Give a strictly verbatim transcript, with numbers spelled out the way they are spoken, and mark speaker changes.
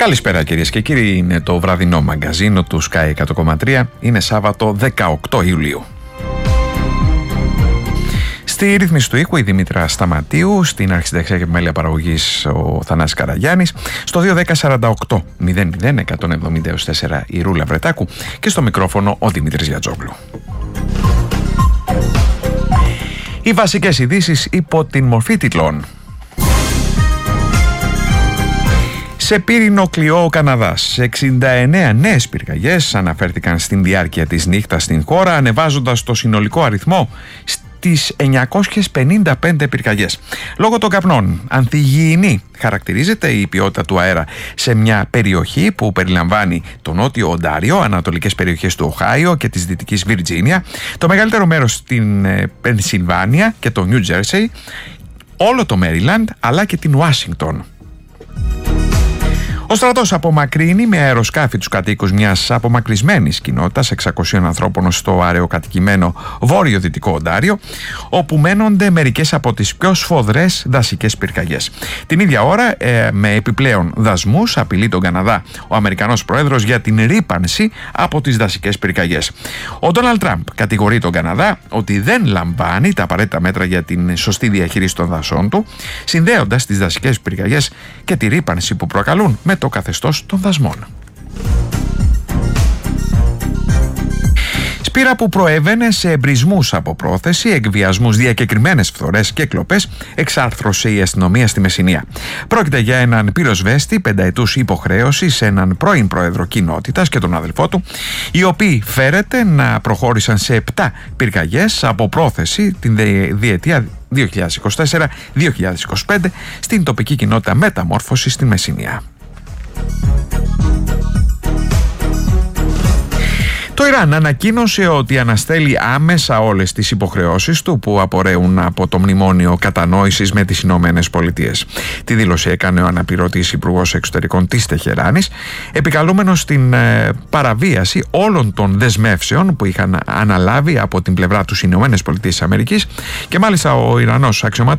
Speaker 1: Καλησπέρα κυρίες και κύριοι, είναι το βραδινό μαγκαζίνο του Sky εκατό κόμμα τρία, είναι Σάββατο δεκαοκτώ Ιουλίου. Στη ρύθμιση του ήχου η Δήμητρα Σταματίου, στην αρχισυνταξία και επιμέλεια παραγωγής ο Θανάσης Καραγιάννης, στο δύο ένα μηδέν σαράντα οκτώ μηδέν μηδέν εκατόν εβδομήντα τέσσερα η Ρούλα Βρετάκου και στο μικρόφωνο ο Δημήτρης Γιατζόγλου. Οι βασικές ειδήσεις υπό την μορφή τίτλων. Σε πύρινο κλειό ο Καναδάς. εξήντα εννέα νέες πυρκαγιές αναφέρθηκαν στην διάρκεια της νύχτας στην χώρα, ανεβάζοντας το συνολικό αριθμό στις εννιακόσιες πενήντα πέντε πυρκαγιές. Λόγω των καπνών, ανθυγιεινή χαρακτηρίζεται η ποιότητα του αέρα σε μια περιοχή που περιλαμβάνει το νότιο Οντάριο, ανατολικές περιοχές του Οχάιο και της δυτικής Βιρτζίνια, το μεγαλύτερο μέρος στην Πενσιλβάνια και το Νιου Τζέρσεϊ, όλο το Μέριλαντ αλλά και την Ουάσιγκτον. Ο στρατός απομακρύνει με αεροσκάφη τους κατοίκους μιας απομακρυσμένης κοινότητας εξακοσίων ανθρώπων στο αραιοκατοικημένο βόρειο-δυτικό Οντάριο, όπου μένονται μερικές από τις πιο σφοδρές δασικές πυρκαγιές. Την ίδια ώρα, ε, με επιπλέον δασμούς, απειλεί τον Καναδά ο Αμερικανός Πρόεδρος για την ρύπανση από τις δασικές πυρκαγιές. Ο Ντόναλντ Τραμπ κατηγορεί τον Καναδά ότι δεν λαμβάνει τα απαραίτητα μέτρα για την σωστή διαχείριση των δασών του, συνδέοντας τις δασικές πυρκαγιές και τη ρύπανση που προκαλούν με το καθεστώς των δασμών. Σπήρα που προέβαινε σε εμπρισμούς από πρόθεση, εκβιασμούς, διακεκριμένες φθορές και κλοπές, εξάρθρωσε η αστυνομία στη Μεσσηνία. Πρόκειται για έναν πυροσβέστη πενταετούς υποχρέωση σε έναν πρώην πρόεδρο κοινότητας και τον αδελφό του, οι οποίοι φέρεται να προχώρησαν σε επτά πυρκαγιές από πρόθεση την διετία δύο χιλιάδες είκοσι τέσσερα δύο χιλιάδες είκοσι πέντε στην τοπική κοινότητα Μεταμόρφωση στη Μεσσηνία. Το Ιράν ανακοίνωσε ότι αναστέλει άμεσα όλες τις υποχρεώσεις του που απορρέουν από το Μνημόνιο Κατανόησης με τις Ηνωμένες Πολιτείες. Τη δήλωση έκανε ο αναπληρωτής Υπουργός Εξωτερικών της Τεχεράνης, επικαλούμενος στην ε, παραβίαση όλων των δεσμεύσεων που είχαν αναλάβει από την πλευρά τους οι Ηνωμένες Πολιτείες της Αμερικής, και μάλιστα ο Ιρανός αξιωματούχος